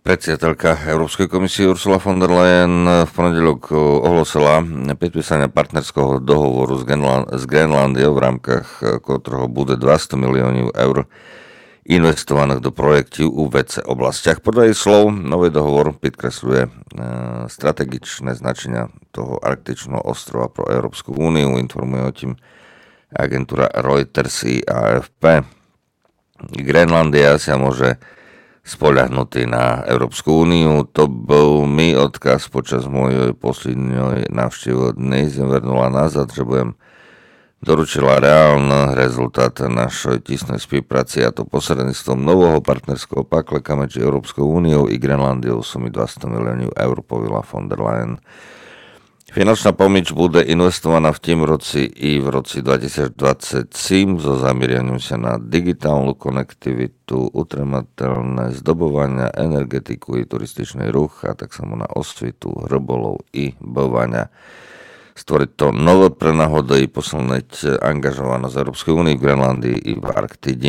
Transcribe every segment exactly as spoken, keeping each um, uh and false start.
Predsedatelka Európskej komisie Ursula von der Leyen v pondelok ohlásila podpísanie partnerského dohovoru s, Grenland- s Grenlandiou, v rámkach ktorého bude dvesto miliónov eur investovaných do projektov u vé cé oblastiach. Podľa jej slov, nový dohovor podkresľuje strategičné značenia toho arktičného ostrova pro Európsku úniu, informuje o tým agentúra Reuters i á ef pé. Grenlandia sa môže spoľahnutý na Európsku úniu. To bol mi odkaz počas mojej poslednej návštevy dnes. Vrnula nazad, že budem doručila reálny rezultát našej tisnej spolupráci, a to posredníctvom nového partnerského pakleka medzi Európskou úniou i Grenlandiou sumi dvesto miliónov eur, povila von der Leyen. Finančná pomoc bude investovaná v tým roci i v roci dvetisícdvadsaťsedem so zamierením sa na digitálnu konektivitu, utremateľné zdobovania, energetiku i turističný ruch, a tak samo na osvitu, rybolov i bovania. Stvoriť to nové pre náhody i posilniť angažovanosť Európskej únie v Grenlandii i v Arktidi.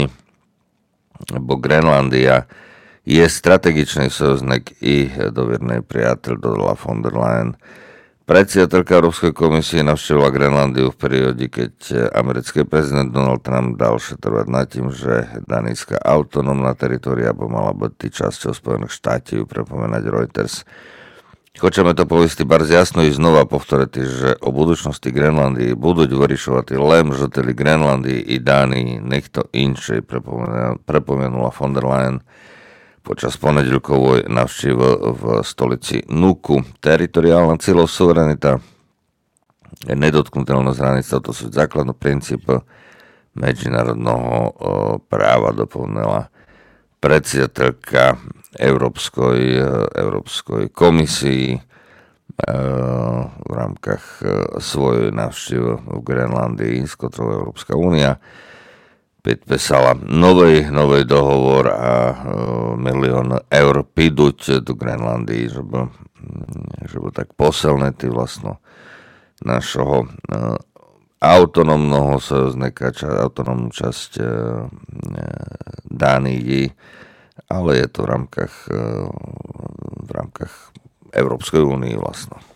Bo Grenlandia je strategičný sojuznik i dovierný priateľ, dodala von der Leyen. Predsedatelka Európskej komisie navštívila Grenlandiu v perióde, keď americký prezident Donald Trump dal šetrovať nad tým, že danijská autonómna teritória by mala byť časťou Spojených štátov, prepomenať Reuters. Chceme to povieť bardzo jasno i znova povtoriť, že o budúcnosti Grenlandii budú vyriešovať len žiteľi Grenlandii i Dánii, nikto inší, prepomenula von der Leyen počas ponedeľkovej návštevy v stolici Nuku. Teritoriálna cieľov suverenita, nedotknutelnosť hraníc, to sú základné princípy medzinárodného práva, doplnila predsedatelka Európskej, Európskej komisii v rámkach svojej návštevy v Grenlandii, s ktorou Európska únia podpísala nový, nový dohovor a uh, milión eur píduť do Grenlandii, že by, že by tak posilniť vlastno našeho uh, autonómneho sojuznika, ča, autonómnu časť uh, Dánii, ale je to v rámkach, uh, v rámkach Európskej únie vlastno.